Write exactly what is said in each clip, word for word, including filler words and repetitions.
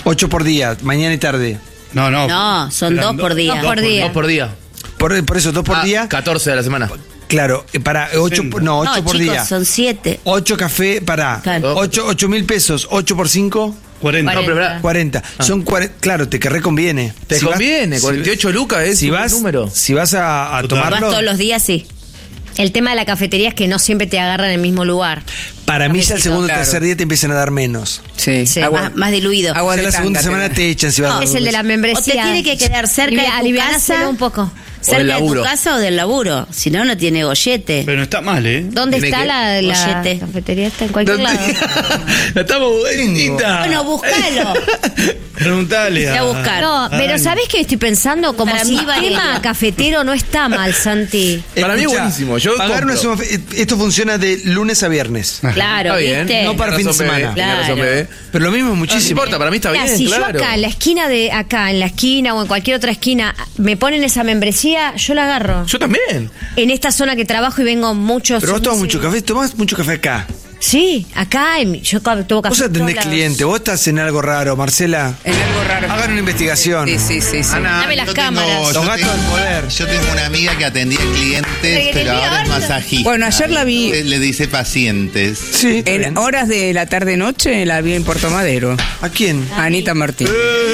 Ocho por día, mañana y tarde. No, no. No, son dos por día. Dos por día. Dos por día. Por, por eso, dos por Ah, día. catorce de la semana. Claro, eh, para ocho, Sesenta. no, ocho No, por chicos, día. son siete. Ocho café, para. Claro. Ocho, ocho mil pesos, ocho por cinco, cuarenta. No, pero pará. cuarenta. Son cuarenta, claro, te que reconviene. Te Si vas- conviene, si- cuarenta y ocho lucas es Si un vas, número. si vas a, a Total. Vas tomarlo, todos los días, sí. El tema de la cafetería es que no siempre te agarran en el mismo lugar. para mí ya el Cafecito, segundo o claro. tercer día te empiezan a dar menos. Sí, Sí, agua, Más, más diluido. agua O sea, de la segunda tanga semana tenés. te echan si vas No, a es el de la O te membresía. tiene que quedar cerca de tu Alivianáselo casa. un poco. Cerca de tu laburo. casa o del laburo. Si no, no tiene gollete. Pero no está mal, ¿eh? ¿Dónde Tiene está que- la, la Bollete. cafetería? Está en cualquier ¿Dónde? lado. Estamos bonita. Bueno, buscalo. Preguntale Voy a buscar. No, pero ¿sabés qué estoy pensando? Como Para mí sistema vale. cafetero no está mal, Santi. Para mí es Escuchá, buenísimo, yo pagar compro. una suma- esto funciona de lunes a viernes. Claro, Está bien. ¿viste? No para Tiene fin de razón, semana. bebé, tiene razón, Claro. bebé. Pero lo mismo es No muchísimo. importa, para mí está Mira, bien, si claro. yo acá, en la esquina de acá, en la esquina o en cualquier otra esquina, me ponen esa membresía, yo la agarro. Yo también. En esta zona que trabajo y vengo muchos. Pero vos tomas mucho café, tomás mucho café acá. Sí, acá en mi- yo ca- tomo café. Vos en atendés todos lados. cliente, vos estás en algo raro, Marcela. En algo raro. Hagan una investigación. Sí, sí, sí, sí. Ana, Dame las yo cámaras. Tengo, Los yo, gatos tengo, del poder. yo tengo una amiga que atendía clientes, Pero pero ahora es ahora- masajista. Bueno, ayer la vi- Le, le dice pacientes. Sí, está En bien. horas de la tarde-noche la vi en Puerto Madero. ¿A quién? Anita Martín.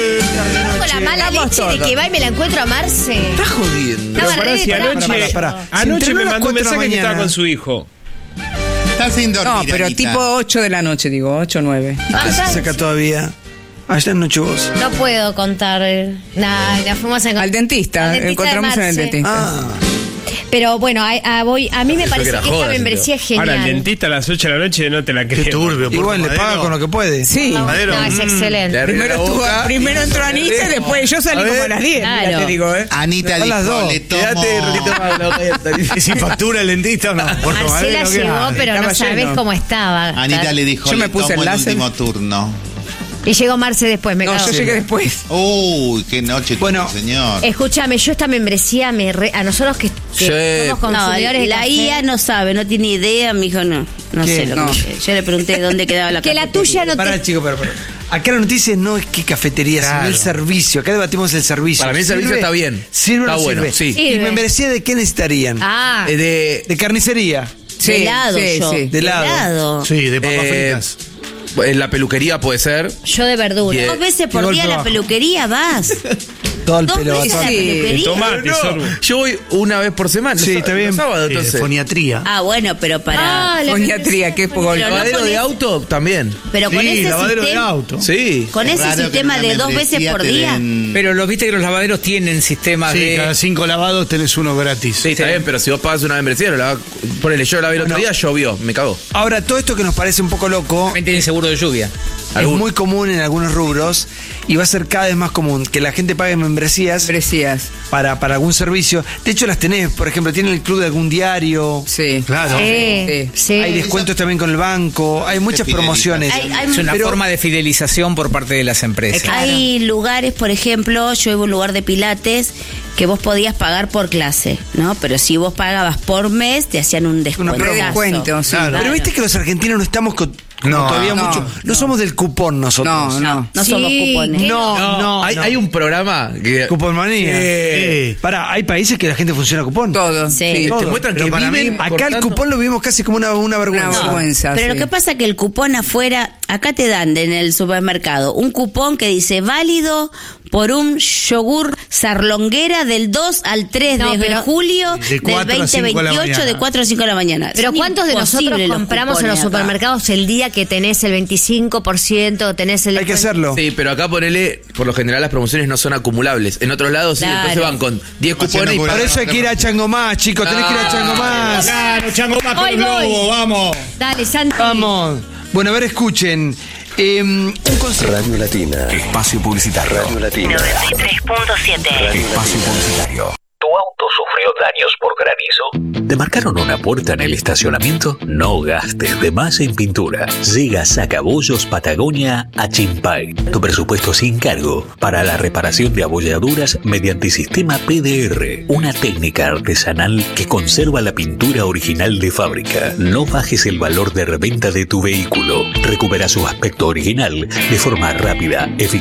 Con la mala leche de que va y me la encuentro a Marce. Estás jodiendo. Estaba Pará, re si detrás. anoche, Pará, pará, pará. Si anoche entrenó me a las mandó un cuatro de la mensaje que estaba mañana. con su hijo. Está sin dormir. No, pero Anita. tipo ocho de la noche, digo, ocho o nueve. ¿Qué haces acá todavía? Allá en noche vos. No puedo contar. eh, Nada, la fuimos a Al dentista, Al dentista encontramos de en el Marce. dentista. Ah, Pero bueno, a, a- voy, a mí me Pensé parece que que, era esta joda, membresía es Ahora, el genial. dentista a las ocho de la noche no te la creo. Qué turbio. Puerto igual le Madero. paga con lo que puede. Sí. Madero. No, es Mm. excelente. Le Primero, arregla la estuvo, boca. primero entró Anita y después yo salí A ver. como a las diez. Mira, Claro. te digo, ¿eh? Anita A dijo, las dos. le tomo... Quédate, ratito más, la boca abierta. ¿Y si factura el dentista o no? Puerto Marcela Madero, ¿qué? llegó, Ah, pero no estaba sabés lleno. cómo estaba. Anita le dijo, Yo me le puse tomo el el láser. último turno. Y llegó Marce después, me No, cago. yo llegué después. Uy, qué noche Bueno, tuvo, señor. Escúchame, yo esta membresía me re- a nosotros que, que Sí. somos No, consumidores de la café, I A no sabe, no tiene idea, me dijo no. No ¿Qué? sé lo No. que yo le pregunté dónde quedaba la que la cafetería. tuya no Pará, te... chico, pero, pero. Acá la noticia no es qué cafetería, sino el servicio. Acá debatimos el servicio. Para mí el servicio ¿Sirve? está bien. ¿Sirve o Está no bueno, sirve? sí. ¿Y Sirve. membresía de qué necesitarían? Ah, Eh, de, De carnicería. Sí, de helado sí, yo. sí. De helado. Sí, de papas eh, fritas. en la peluquería puede ser. yo de verdura. Bien. Dos veces por Qué día a golpe la bajo. peluquería vas. Todo el Dos pelo. veces a la Sí. peluquería. Tomate, No, sorbo. yo voy una vez por semana. Sí, los está sá- bien. los sábados, Eh, entonces. foniatría. Ah, bueno, pero para. Ah, la Foniatría, que es poco. Pero no Lavadero con de ese- auto también. Pero con Sí, ese lavadero de sistema, auto. Sí. con Es ese raro que sistema en una de dos veces membresía por te día. den- Pero lo viste que los lavaderos tienen sistemas Sí, de. cada cinco lavados tenés uno gratis. Sí, está bien, pero si vos pagas una membresía, lo lavás- ponele, yo la vi el otro día, llovió, me cagó. Ahora, todo esto que nos parece un poco loco También tienen seguro de lluvia. es Algún- muy común en algunos rubros y va a ser cada vez más común que la gente pague membresías Membresías. para, para algún servicio. De hecho, las tenés, por ejemplo, tienen el club de algún diario. Sí. Claro. Sí, Sí. sí. Hay descuentos también con el banco, hay muchas fideliza. promociones. Hay, hay- Es una Pero- forma de fidelización por parte de las empresas. hay lugares, por ejemplo, yo iba a un lugar de pilates que vos podías pagar por clase, ¿no? Pero si vos pagabas por mes, te hacían un descuento. promo. Descuento, sí. Claro. Pero viste que los argentinos no estamos con, como No, todavía no, mucho. No, no. somos del cupón nosotros. No, no. No Sí, somos cupones. ¿qué? No, no, no. hay, hay un programa que Cupón manía. Sí. Pará, hay países que la gente funciona cupón. Todo. Sí. Sí. te todo. muestran que Pero para viven mí, Acá cortando- el cupón lo vimos casi como una, una vergüenza. Una vergüenza. Pero sí. lo que pasa es que el cupón afuera, acá te dan en el supermercado un cupón que dice válido por un yogur sarlonguera del dos al tres No, de pero- julio De del cuatro a veinte cinco de la veintiocho de mañana. cuatro a cinco de la mañana. Pero Son ¿cuántos de nosotros imposibles los compramos en los cupones acá. supermercados el día que tenés el veinticinco por ciento, tenés el... Hay que hacerlo. Sí, pero acá ponele, por lo general las promociones no son acumulables. En otros lados sí, Claro. entonces van con diez cupones y Por Por pagan. eso hay que ir a Chango Más, chicos. Tenés que ir a Chango Más. Claro, chango más con Hoy el voy. globo, vamos. Dale, Santi. Vamos. Bueno, a ver, escuchen. Eh, un consejo. Radio Latina. Espacio publicitario. Radio Latina. noventa y tres punto siete. Espacio publicitario. ¿Tu auto sufrió daños por granizo? ¿Te marcaron una puerta en el estacionamiento? No gastes de más en pintura. Llega Sacabollos Patagonia a Chimpay. Tu presupuesto sin cargo para la reparación de abolladuras mediante sistema P D R. Una técnica artesanal que conserva la pintura original de fábrica. No bajes el valor de reventa de tu vehículo. Recupera su aspecto original de forma rápida, eficaz